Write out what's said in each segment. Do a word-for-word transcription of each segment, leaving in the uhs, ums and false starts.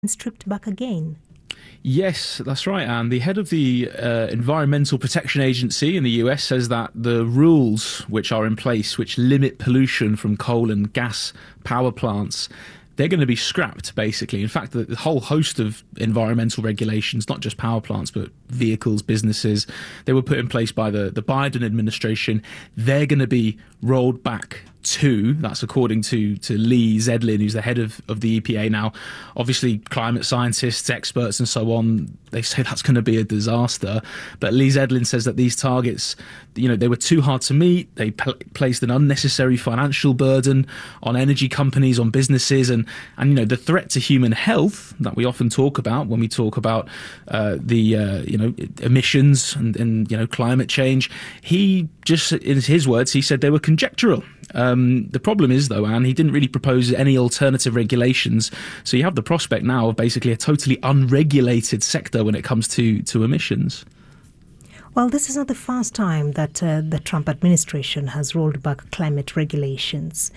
stripped back again. Yes, that's right, Anne. The head of the uh, Environmental Protection Agency in the U S says that the rules which are in place, which limit pollution from coal and gas power plants, they're going to be scrapped, basically. In fact, the, the whole host of environmental regulations, not just power plants, but vehicles, businesses, they were put in place by the, the Biden administration. They're going to be rolled back too. That's according to to Lee Zedlin, who's the head of, of the E P A now. Obviously, climate scientists, experts, and so on, they say that's going to be a disaster. But Lee Zedlin says that these targets, you know, they were too hard to meet. They pl- placed an unnecessary financial burden on energy companies, on businesses, and and you know the threat to human health that we often talk about when we talk about uh, the uh, you know emissions and, and you know climate change. He just, in his words, he said they were conjectural. Um, the problem is, though, Anne, he didn't really propose any alternative regulations. So you have the prospect now of basically a totally unregulated sector when it comes to, to emissions. Well, this is not the first time that uh, the Trump administration has rolled back climate regulations.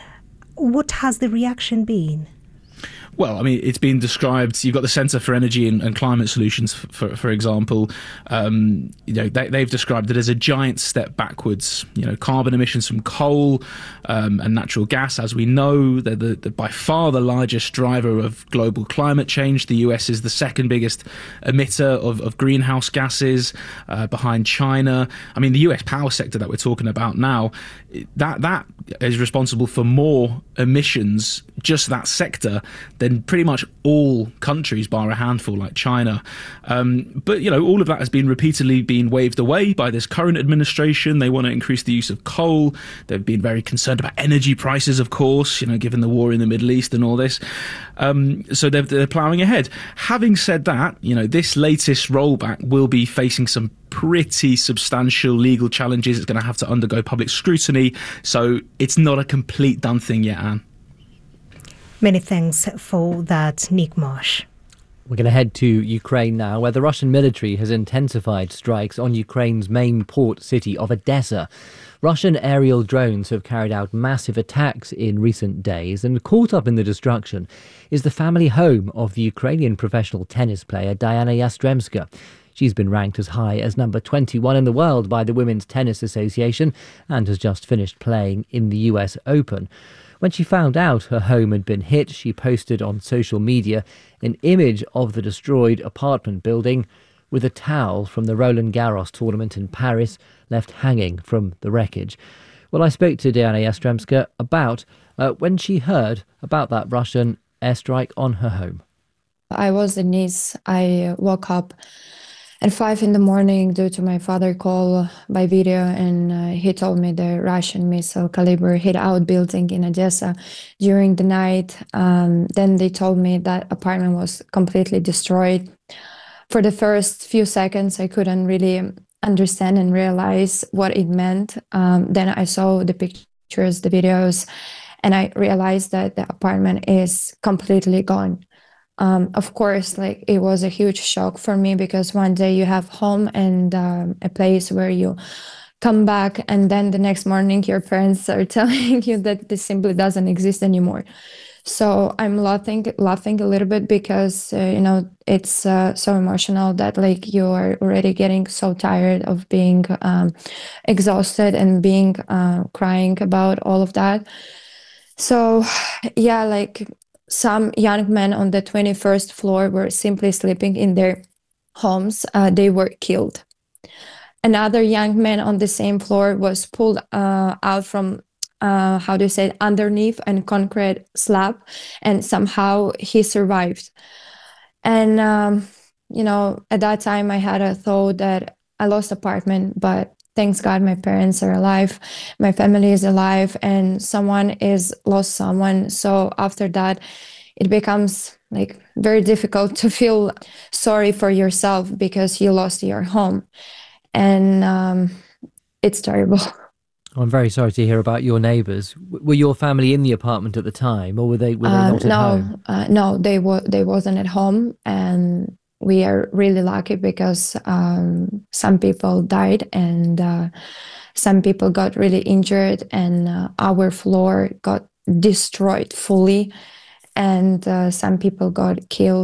What has the reaction been? Well, I mean, it's been described. You've got the Centre for Energy and, and Climate Solutions, for for example. Um, you know, they, they've described it as a giant step backwards. You know, carbon emissions from coal um, and natural gas, as we know, they're the, the, by far the largest driver of global climate change. The U S is the second biggest emitter of, of greenhouse gases, uh, behind China. I mean, the U S power sector that we're talking about now, that that is responsible for more emissions, just that sector, than pretty much all countries, bar a handful like China. Um, but, you know, all of that has been repeatedly been waved away by this current administration. They want to increase the use of coal. They've been very concerned about energy prices, of course, you know, given the war in the Middle East and all this. Um, so they're, they're ploughing ahead. Having said that, you know, this latest rollback will be facing some pretty substantial legal challenges. It's going to have to undergo public scrutiny. So it's not a complete done thing yet, Anne. Many thanks for that, Nick Marsh. We're going to head to Ukraine now, where the Russian military has intensified strikes on Ukraine's main port city of Odessa. Russian aerial drones have carried out massive attacks in recent days, and caught up in the destruction is the family home of the Ukrainian professional tennis player Diana Yastremska. She's been ranked as high as number twenty-one in the world by the Women's Tennis Association and has just finished playing in the U S Open. When she found out her home had been hit, she posted on social media an image of the destroyed apartment building with a towel from the Roland Garros tournament in Paris left hanging from the wreckage. Well, I spoke to Diana Yastremska about uh, when she heard about that Russian airstrike on her home. I was in Nice. I woke up at five in the morning due to my father call by video, and uh, he told me the Russian missile caliber hit out building in Odessa during the night. Um, then they told me that apartment was completely destroyed. For the first few seconds, I couldn't really understand and realize what it meant. Um, then I saw the pictures, the videos, and I realized that the apartment is completely gone. Um, of course, like it was a huge shock for me, because one day you have home and um, a place where you come back, and then the next morning your parents are telling you that this simply doesn't exist anymore. So I'm laughing, laughing a little bit, because uh, you know it's uh, so emotional that like you are already getting so tired of being um, exhausted and being uh, crying about all of that. So yeah, like. Some young men on the twenty-first floor were simply sleeping in their homes. Uh, they were killed. Another young man on the same floor was pulled uh, out from, uh, how do you say, it, underneath a concrete slab, and somehow he survived. And, um, you know, at that time I had a thought that I lost apartment, but thanks God my parents are alive, my family is alive, and someone is lost someone. So after that, it becomes like very difficult to feel sorry for yourself because you lost your home. And um, it's terrible. I'm very sorry to hear about your neighbours. Were your family in the apartment at the time, or were they were they uh, not at no, home? Uh, no, they were they wasn't at home, and we are really lucky because um, some people died and uh, some people got really injured, and uh, our floor got destroyed fully. and uh, some people got killed.